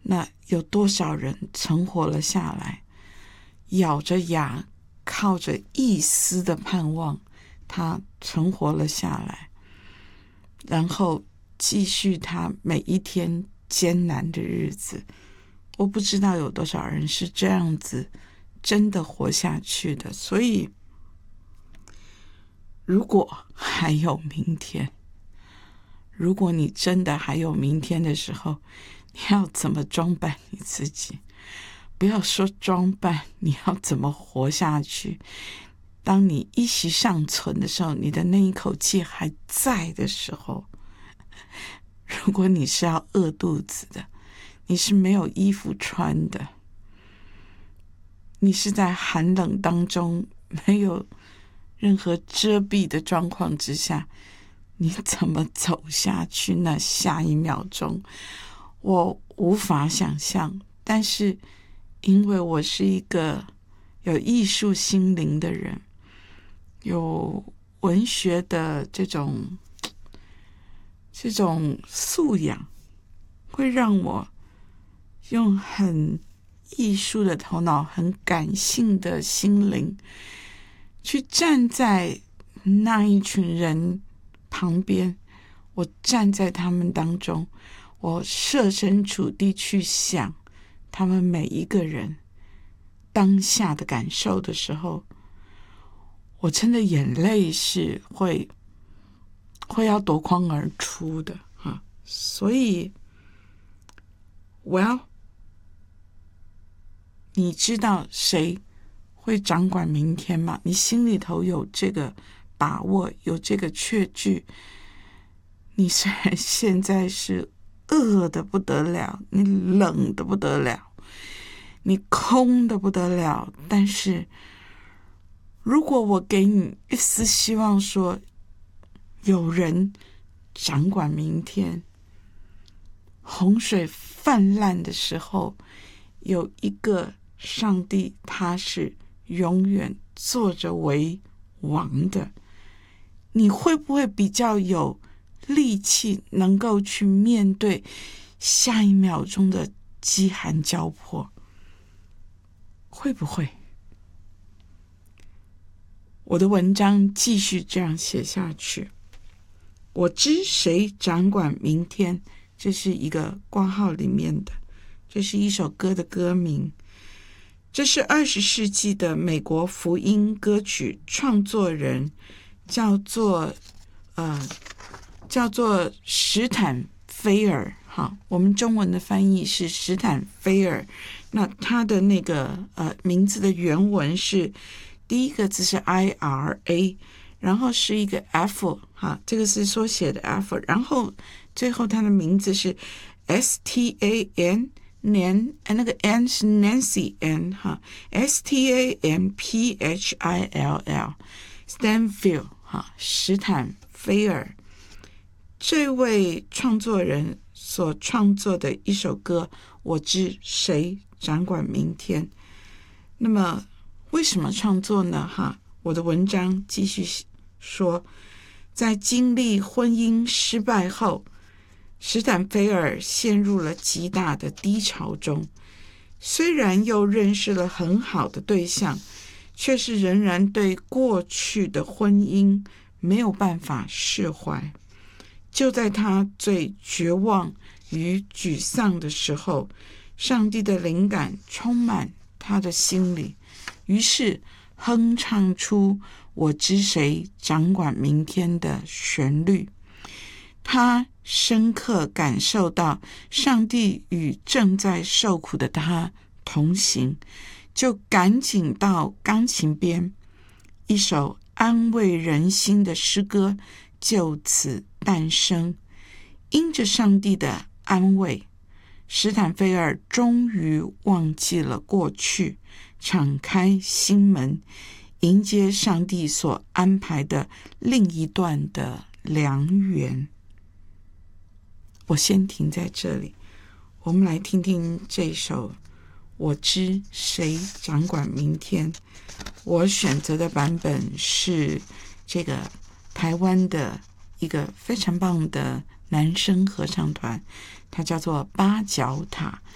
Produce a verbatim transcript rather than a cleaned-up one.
那有多少人存活了下来，咬着牙，靠着一丝的盼望，他存活了下来，然后继续他每一天艰难的日子。我不知道有多少人是这样子真的活下去的。所以如果还有明天，如果你真的还有明天的时候，你要怎么装扮你自己？不要说装扮，你要怎么活下去？当你一息尚存的时候，你的那一口气还在的时候，如果你是要饿肚子的，你是没有衣服穿的，你是在寒冷当中没有任何遮蔽的状况之下，你怎么走下去？那下一秒钟我无法想象。但是因为我是一个有艺术心灵的人，有文学的这种这种素养，会让我用很艺术的头脑，很感性的心灵，去站在那一群人旁边，我站在他们当中，我设身处地去想他们每一个人当下的感受的时候，我真的眼泪是会会要夺眶而出的哈。所以 well 你知道谁会掌管明天吗？你心里头有这个把握，有这个确据。你虽然现在是饿得不得了，你冷得不得了，你空得不得了，但是如果我给你一丝希望，说有人掌管明天，洪水泛滥的时候，有一个上帝，他是永远坐着为王的，你会不会比较有力气能够去面对下一秒钟的饥寒交迫？会不会？我的文章继续这样写下去。我知谁掌管明天，这是一个括号里面的，这是一首歌的歌名。这是二十世纪的美国福音歌曲创作人，叫做呃叫做史坦菲尔。好，我们中文的翻译是史坦菲尔。那他的那个呃名字的原文是第一个字是 I R A， 然后是一个 F 哈，这个是缩写的 F， 然后最后他的名字是 S T A N。Nan， 那个 N 是 Nancy N 哈 ，S T A M P H I L L， Stanfield 哈，史坦菲尔。这位创作人所创作的一首歌，我知谁掌管明天。那么为什么创作呢？哈，我的文章继续说，在经历婚姻失败后，史坦菲尔陷入了极大的低潮中，虽然又认识了很好的对象，却是仍然对过去的婚姻没有办法释怀。就在他最绝望与沮丧的时候，上帝的灵感充满他的心里，于是哼唱出我知谁掌管明天的旋律。他深刻感受到上帝与正在受苦的他同行，就赶紧到钢琴边，一首安慰人心的诗歌就此诞生。因着上帝的安慰，史坦菲尔终于忘记了过去，敞开心门，迎接上帝所安排的另一段的良缘。我先停在这里，我们来听听这首我知谁掌管明天。我选择的版本是这个台湾的一个非常棒的男声合唱团，它叫做八角塔，